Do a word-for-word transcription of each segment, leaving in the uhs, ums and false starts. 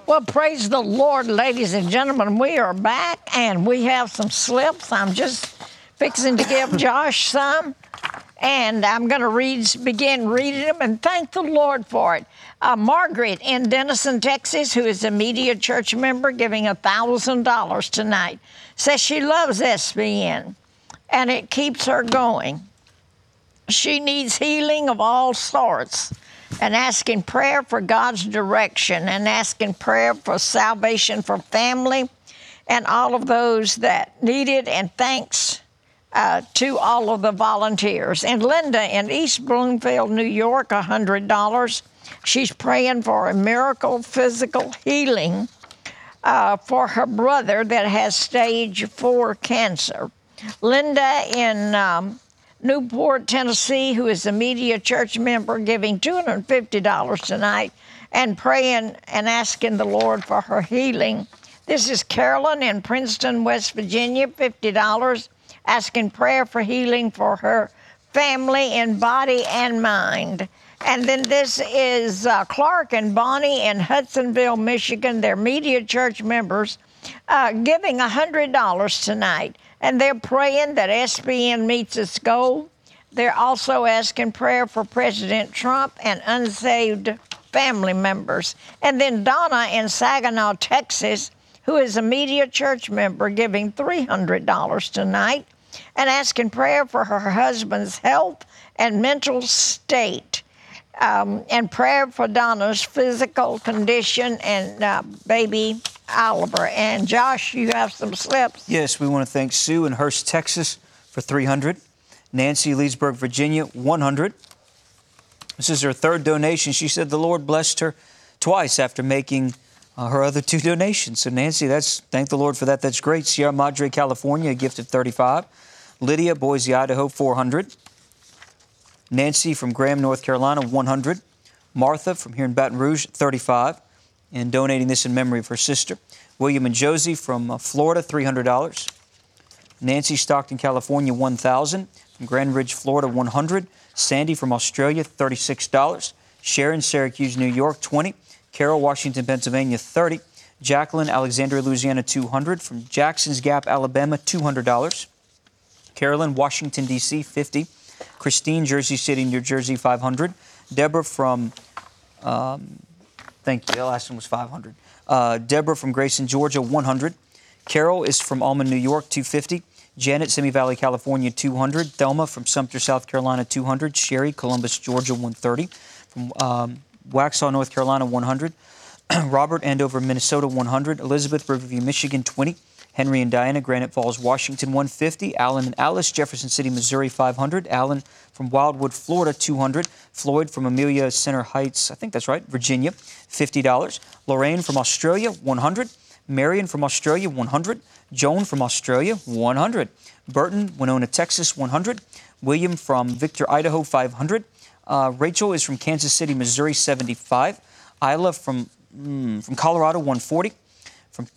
Well, praise the Lord, ladies and gentlemen. We are back, and we have some slips. I'm just fixing to give Josh some, and I'm going to read, begin reading them, and thank the Lord for it. Uh, Margaret in Denison, Texas, who is a media church member, giving one thousand dollars tonight, says she loves S B N, and it keeps her going. She needs healing of all sorts, and asking prayer for God's direction, and asking prayer for salvation for family and all of those that need it, and thanks uh, to all of the volunteers. And Linda in East Bloomfield, New York, one hundred dollars. She's praying for a miracle physical healing uh, for her brother that has stage four cancer. Linda in Um, Newport, Tennessee, who is a media church member, giving two hundred fifty dollars tonight and praying and asking the Lord for her healing. This is Carolyn in Princeton, West Virginia, fifty dollars, asking prayer for healing for her family in body and mind. And then this is uh, Clark and Bonnie in Hudsonville, Michigan. They're media church members, uh, giving one hundred dollars tonight. And they're praying that S B N meets its goal. They're also asking prayer for President Trump and unsaved family members. And then Donna in Saginaw, Texas, who is a media church member, giving three hundred dollars tonight and asking prayer for her husband's health and mental state. Um, and prayer for Donna's physical condition and uh, baby Oliver. And Josh, you have some slips. Yes, we want to thank Sue in Hurst, Texas for three hundred dollars. Nancy, Leesburg, Virginia, one hundred dollars. This is her third donation. She said the Lord blessed her twice after making uh, her other two donations. So Nancy, that's thank the Lord for that. That's great. Sierra Madre, California, a gift of thirty-five dollars. Lydia, Boise, Idaho, four hundred dollars. Nancy from Graham, North Carolina, one hundred dollars. Martha from here in Baton Rouge, thirty-five dollars. And donating this in memory of her sister. William and Josie from uh, Florida, three hundred dollars. Nancy, Stockton, California, one thousand dollars. From Grand Ridge, Florida, one hundred dollars. Sandy from Australia, thirty-six dollars. Sharon, Syracuse, New York, twenty dollars. Carol, Washington, Pennsylvania, thirty dollars. Jacqueline, Alexandria, Louisiana, two hundred dollars. From Jackson's Gap, Alabama, two hundred dollars. Carolyn, Washington, D C, fifty dollars. Christine, Jersey City, New Jersey, five hundred dollars. Deborah from... Um, Thank you. The last one was five hundred dollars. Uh, Deborah from Grayson, Georgia, one hundred dollars. Carol is from Almond, New York, two hundred fifty dollars. Janet, Simi Valley, California, two hundred dollars. Thelma from Sumter, South Carolina, two hundred dollars. Sherry, Columbus, Georgia, one hundred thirty dollars. From um, Waxhaw, North Carolina, one hundred dollars. Robert, Andover, Minnesota, one hundred dollars. Elizabeth, Riverview, Michigan, twenty dollars. Henry and Diana, Granite Falls, Washington, one hundred fifty dollars. Alan and Alice, Jefferson City, Missouri, five hundred dollars. Alan from Wildwood, Florida, two hundred dollars. Floyd from Amelia Center Heights, I think that's right, Virginia, fifty dollars. Lorraine from Australia, one hundred dollars. Marion from Australia, one hundred dollars. Joan from Australia, one hundred dollars. Burton, Winona, Texas, one hundred dollars. William from Victor, Idaho, five hundred dollars. Uh, Rachel is from Kansas City, Missouri, seventy-five dollars. Isla from, mm, from Colorado, one hundred forty dollars. From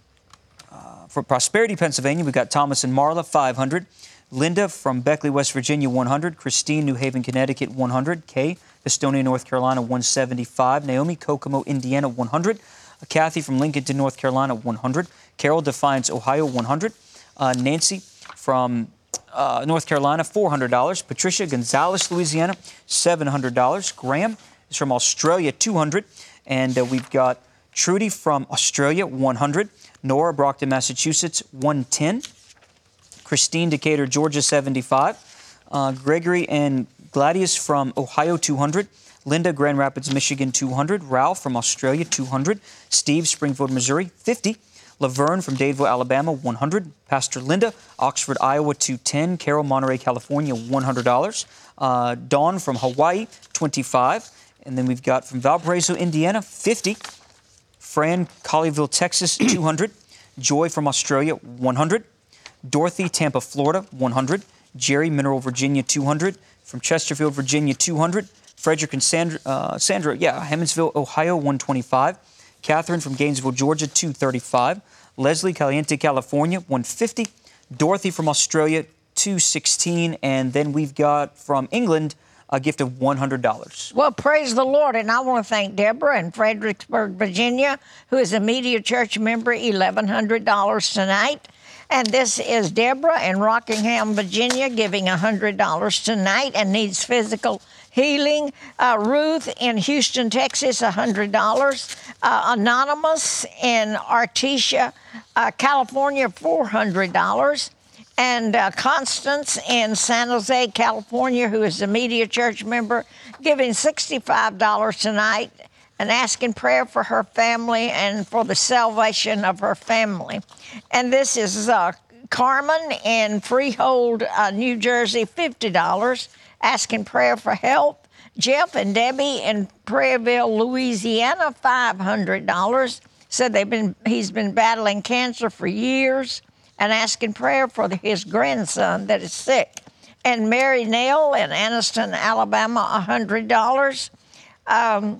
uh, for Prosperity, Pennsylvania, we got Thomas and Marla, five hundred dollars. Linda from Beckley, West Virginia, one hundred dollars. Christine, New Haven, Connecticut, one hundred dollars. Kay, Estonia, North Carolina, one hundred seventy-five dollars. Naomi, Kokomo, Indiana, one hundred dollars. Uh, Kathy from Lincolnton, North Carolina, one hundred dollars. Carol, Defiance, Ohio, one hundred dollars. Uh, Nancy from uh, North Carolina, four hundred dollars. Patricia, Gonzales, Louisiana, seven hundred dollars. Graham is from Australia, two hundred dollars. And uh, we've got Trudy from Australia, one hundred dollars. Nora, Brockton, Massachusetts, one hundred ten dollars. Christine, Decatur, Georgia, seventy-five dollars. Uh, Gregory and Gladius from Ohio, two hundred dollars. Linda, Grand Rapids, Michigan, two hundred dollars. Ralph from Australia, two hundred dollars. Steve, Springfield, Missouri, fifty dollars. Laverne from Dadeville, Alabama, one hundred dollars. Pastor Linda, Oxford, Iowa, two hundred ten dollars. Carol, Monterey, California, one hundred dollars. Uh, Dawn from Hawaii, twenty-five dollars. And then we've got from Valparaiso, Indiana, fifty dollars. Fran, Colleyville, Texas, two hundred dollars. Joy from Australia, one hundred dollars. Dorothy, Tampa, Florida, one hundred dollars. Jerry, Mineral, Virginia, two hundred dollars. From Chesterfield, Virginia, two hundred dollars. Frederick and Sandra, uh, Sandra, yeah, Hemmonsville, Ohio, one hundred twenty-five dollars. Catherine from Gainesville, Georgia, two hundred thirty-five dollars. Leslie, Caliente, California, one hundred fifty dollars. Dorothy from Australia, two hundred sixteen dollars. And then we've got from England, a gift of one hundred dollars. Well, praise the Lord. And I want to thank Deborah in Fredericksburg, Virginia, who is a Media Church member, eleven hundred dollars tonight. And this is Deborah in Rockingham, Virginia, giving one hundred dollars tonight and needs physical healing. Uh, Ruth in Houston, Texas, one hundred dollars. Uh, Anonymous in Artesia, uh, California, four hundred dollars. And uh, Constance in San Jose, California, who is a Media Church member, giving sixty-five dollars tonight and asking prayer for her family and for the salvation of her family. And this is uh, Carmen in Freehold, uh, New Jersey, fifty dollars, asking prayer for help. Jeff and Debbie in Prairieville, Louisiana, five hundred dollars. Said they've been he's been battling cancer for years and asking prayer for his grandson that is sick. And Mary Nail in Anniston, Alabama, one hundred dollars. Um,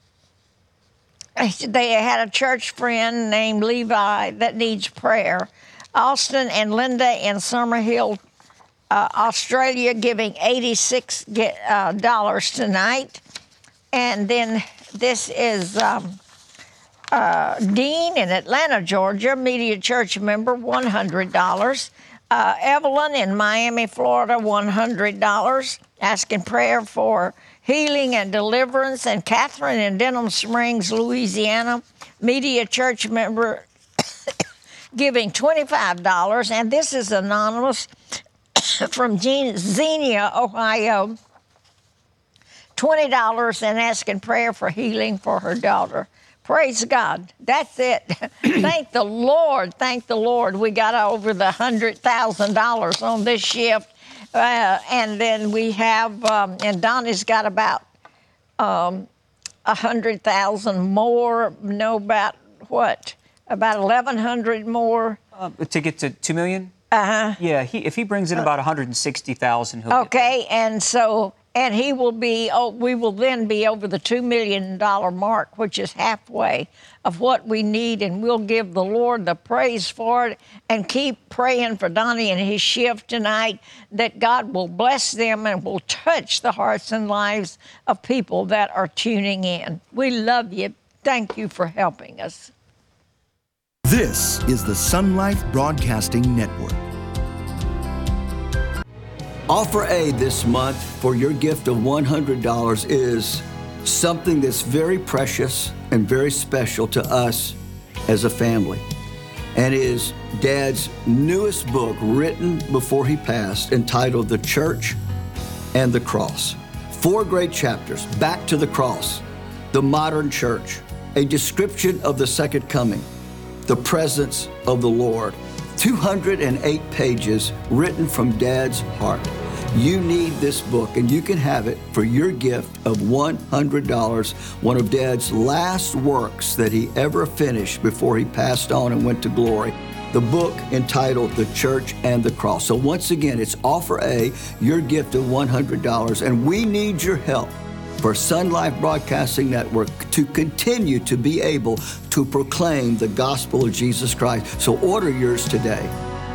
They had a church friend named Levi that needs prayer. Austin and Linda in Summerhill, uh, Australia, giving eighty-six dollars tonight. And then this is um, uh, Dean in Atlanta, Georgia, Media Church member, one hundred dollars. Uh, Evelyn in Miami, Florida, one hundred dollars, asking prayer for healing and deliverance. And Catherine in Denham Springs, Louisiana, Media Church member, giving twenty-five dollars. And this is anonymous from Xenia, Ohio, twenty dollars, and asking prayer for healing for her daughter. Praise God. That's it. Thank the Lord. Thank the Lord. We got over the one hundred thousand dollars on this shift. Uh, and then we have, um, and Donnie's got about um, one hundred thousand more, no, about what? About eleven hundred more. Uh, to get to two million? Uh-huh. Yeah, he, if he brings in about one hundred sixty thousand, he'll Okay, and so, and he will be, oh, we will then be over the two million dollars mark, which is halfway of what we need, and we'll give the Lord the praise for it and keep praying for Donnie and his shift tonight, that God will bless them and will touch the hearts and lives of people that are tuning in. We love you. Thank you for helping us. This is the Sun Life Broadcasting Network. Offer A this month for your gift of one hundred dollars is something that's very precious and very special to us as a family, and is Dad's newest book written before he passed, entitled The Church and the Cross. Four great chapters: Back to the Cross, The Modern Church, a description of the Second Coming, The Presence of the Lord. two hundred eight pages written from Dad's heart. You need this book, and you can have it for your gift of one hundred dollars, one of Dad's last works that he ever finished before he passed on and went to glory. The book entitled The Church and the Cross. So once again, it's offer A, your gift of one hundred dollars, and we need your help for Sun Life Broadcasting Network to continue to be able to proclaim the gospel of Jesus Christ. So order yours today.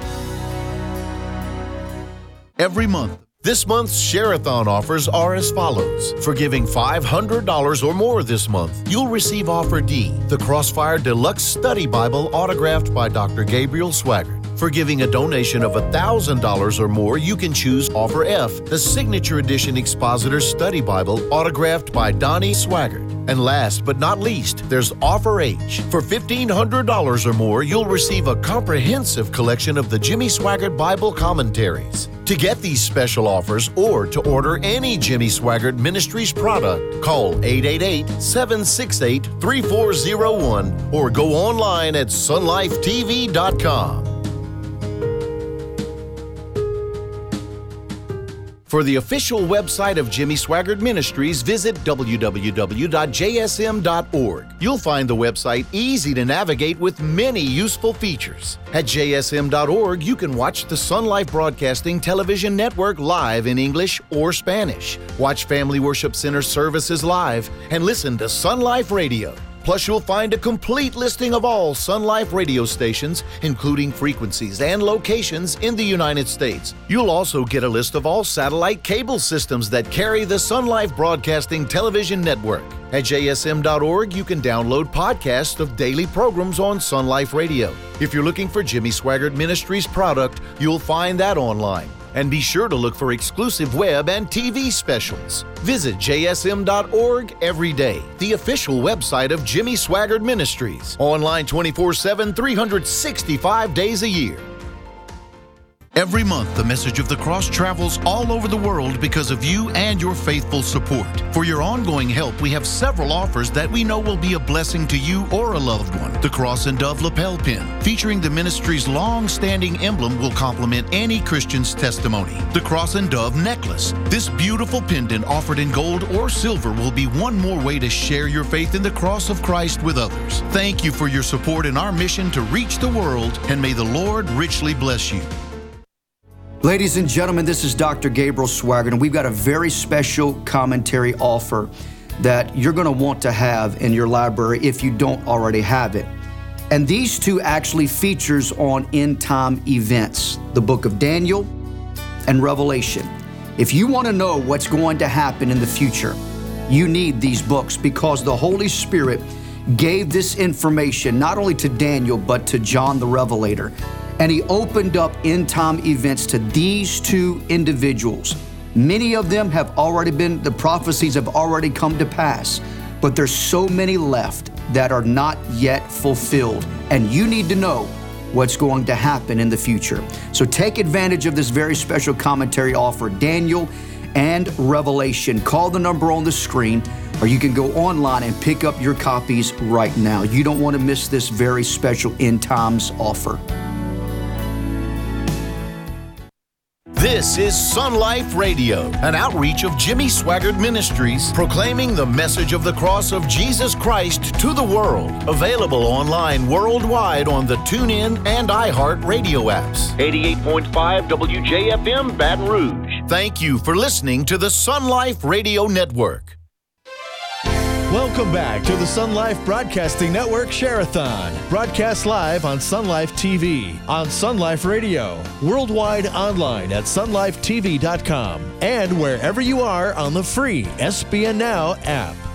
Every month, this month's Share-a-thon offers are as follows. For giving five hundred dollars or more this month, you'll receive offer D, the Crossfire Deluxe Study Bible autographed by Doctor Gabriel Swaggart. For giving a donation of one thousand dollars or more, you can choose offer F, the Signature Edition Expositor Study Bible autographed by Donnie Swaggart. And last but not least, there's offer H. For fifteen hundred dollars or more, you'll receive a comprehensive collection of the Jimmy Swaggart Bible commentaries. To get these special offers or to order any Jimmy Swaggart Ministries product, call eight eight eight, seven six eight, three four zero one or go online at sun life t v dot com. For the official website of Jimmy Swaggart Ministries, visit w w w dot j s m dot org. You'll find the website easy to navigate with many useful features. At j s m dot org, you can watch the Sun Life Broadcasting Television Network live in English or Spanish, watch Family Worship Center services live, and listen to Sun Life Radio. Plus, you'll find a complete listing of all Sun Life radio stations, including frequencies and locations in the United States. You'll also get a list of all satellite cable systems that carry the Sun Life Broadcasting Television Network. At J S M dot org, you can download podcasts of daily programs on Sun Life Radio. If you're looking for Jimmy Swaggart Ministries product, you'll find that online. And be sure to look for exclusive web and T V specials. Visit J S M dot org every day, the official website of Jimmy Swaggart Ministries. Online twenty-four seven, three hundred sixty-five days a year. Every month, the message of the cross travels all over the world because of you and your faithful support. For your ongoing help, we have several offers that we know will be a blessing to you or a loved one. The Cross and Dove lapel pin, featuring the ministry's long-standing emblem, will complement any Christian's testimony. The Cross and Dove necklace. This beautiful pendant offered in gold or silver will be one more way to share your faith in the cross of Christ with others. Thank you for your support in our mission to reach the world, and may the Lord richly bless you. Ladies and gentlemen, this is Doctor Gabriel Swaggart, and we've got a very special commentary offer that you're going to want to have in your library if you don't already have it. And these two actually features on end-time events, the book of Daniel and Revelation. If you want to know what's going to happen in the future, you need these books because the Holy Spirit gave this information not only to Daniel, but to John the Revelator. And he opened up end-time events to these two individuals. Many of them have already been, the prophecies have already come to pass, but there's so many left that are not yet fulfilled. And you need to know what's going to happen in the future. So take advantage of this very special commentary offer, Daniel and Revelation. Call the number on the screen, or you can go online and pick up your copies right now. You don't want to miss this very special end times offer. This is Sun Life Radio, an outreach of Jimmy Swaggart Ministries, proclaiming the message of the cross of Jesus Christ to the world. Available online worldwide on the TuneIn and iHeart radio apps. eighty-eight point five W J F M, Baton Rouge. Thank you for listening to the Sun Life Radio Network. Welcome back to the Sun Life Broadcasting Network Share-a-thon. Broadcast live on Sun Life T V, on Sun Life Radio, worldwide online at sun life t v dot com, and wherever you are on the free S B N Now app.